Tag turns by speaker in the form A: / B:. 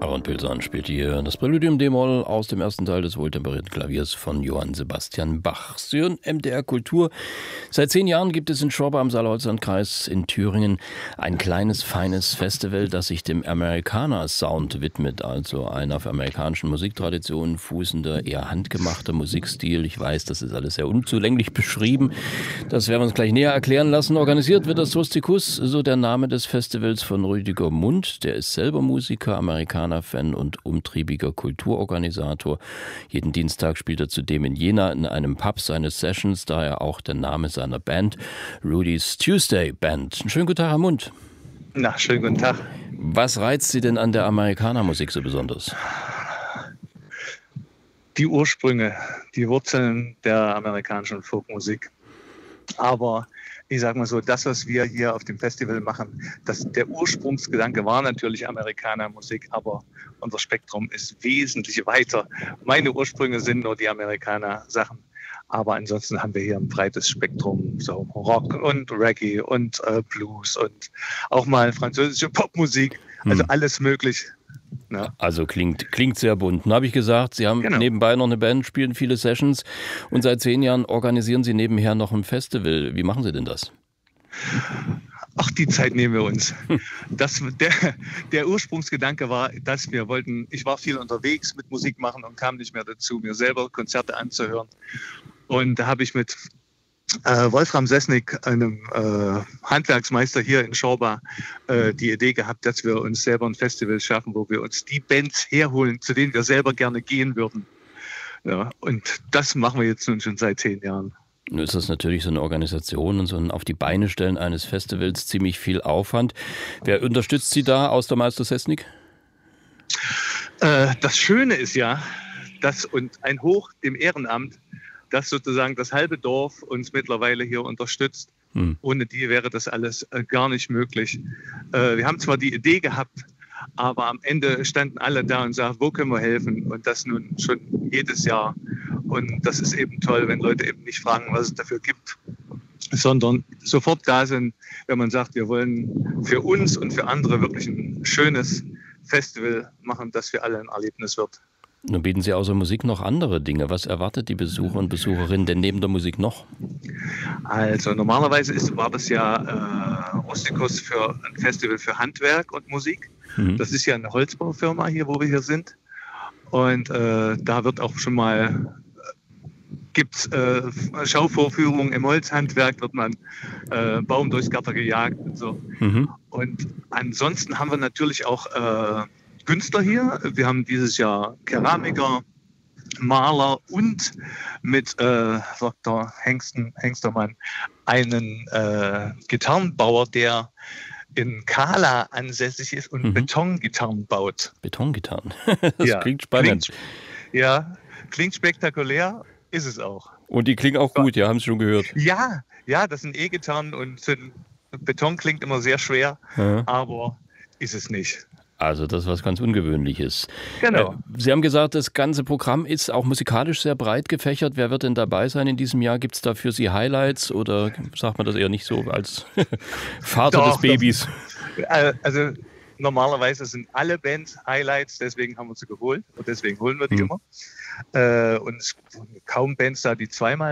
A: Aaron Pilsan spielt hier das Präludium d-Moll aus dem ersten Teil des wohltemperierten Klaviers von Johann Sebastian Bach. Sie hören MDR Kultur. Seit 10 Jahren gibt es in Schorba im Saale-Holzland-Kreis in Thüringen ein kleines, feines Festival, das sich dem Americana-Sound widmet, also ein auf amerikanischen Musiktraditionen fußender, eher handgemachter Musikstil. Ich weiß, das ist alles sehr unzulänglich beschrieben. Das werden wir uns gleich näher erklären lassen. Organisiert wird das Rusticus, so der Name des Festivals, von Rüdiger Mund. Der ist selber Musiker, Amerikaner-Fan und umtriebiger Kulturorganisator. Jeden Dienstag spielt er zudem in Jena in einem Pub seine Sessions, daher auch der Name seiner Band, Rudy's Tuesday Band. Schönen guten Tag, Herr Mund.
B: Na, schönen guten Tag.
A: Was reizt Sie denn an der Amerikaner-Musik so besonders?
B: Die Ursprünge, die Wurzeln der amerikanischen Folkmusik. Aber ich sage mal so, das, was wir hier auf dem Festival machen, der Ursprungsgedanke war natürlich Amerikaner-Musik, aber unser Spektrum ist wesentlich weiter. Meine Ursprünge sind nur die Amerikaner-Sachen, aber ansonsten haben wir hier ein breites Spektrum, so Rock und Reggae und Blues und auch mal französische Popmusik, also alles möglich. Ja.
A: Also klingt sehr bunt. Nun habe ich gesagt, Sie haben nebenbei noch eine Band, spielen viele Sessions und seit 10 Jahren organisieren Sie nebenher noch ein Festival. Wie machen Sie denn das?
B: Ach, die Zeit nehmen wir uns. Der Ursprungsgedanke war, dass wir wollten, ich war viel unterwegs mit Musik machen und kam nicht mehr dazu, mir selber Konzerte anzuhören. Und da habe ich mit Wolfram Sesnick, einem Handwerksmeister hier in Schorba, die Idee gehabt, dass wir uns selber ein Festival schaffen, wo wir uns die Bands herholen, zu denen wir selber gerne gehen würden. Ja, und das machen wir jetzt nun schon seit 10 Jahren.
A: Nun ist das natürlich so eine Organisation und so ein auf die Beine stellen eines Festivals ziemlich viel Aufwand. Wer unterstützt Sie da aus der Meister Sesnick?
B: Das Schöne ist ja, dass und ein Hoch dem Ehrenamt, dass sozusagen das halbe Dorf uns mittlerweile hier unterstützt. Ohne die wäre das alles gar nicht möglich. Wir haben zwar die Idee gehabt, aber am Ende standen alle da und sagten, wo können wir helfen? Und das nun schon jedes Jahr. Und das ist eben toll, wenn Leute eben nicht fragen, was es dafür gibt, sondern sofort da sind, wenn man sagt, wir wollen für uns und für andere wirklich ein schönes Festival machen, das für alle ein Erlebnis wird.
A: Nun bieten Sie außer Musik noch andere Dinge. Was erwartet die Besucher und Besucherinnen denn neben der Musik noch?
B: Also normalerweise war das ja Rusticus für ein Festival für Handwerk und Musik. Das ist ja eine Holzbaufirma hier, wo wir hier sind. Und da wird auch schon mal, gibt's Schauvorführungen im Holzhandwerk, wird man Baum durchs Gatter gejagt und so. Und ansonsten haben wir natürlich auch Künstler hier. Wir haben dieses Jahr Keramiker, Maler und mit Dr. Hengstermann einen Gitarrenbauer, der in Kala ansässig ist und Betongitarren baut.
A: Betongitarren? Das klingt spannend.
B: Klingt spektakulär, ist es auch.
A: Und die klingen auch gut, ja, haben Sie schon gehört.
B: Ja, das sind E-Gitarren und Beton klingt immer sehr schwer, aber ist es nicht.
A: Also das ist was ganz Ungewöhnliches.
B: Genau.
A: Sie haben gesagt, das ganze Programm ist auch musikalisch sehr breit gefächert. Wer wird denn dabei sein in diesem Jahr? Gibt es da für Sie Highlights oder sagt man das eher nicht so als Vater des Babys?
B: Also normalerweise sind alle Bands Highlights, deswegen haben wir sie geholt und deswegen holen wir die immer. Und es kaum Bands da, die zweimal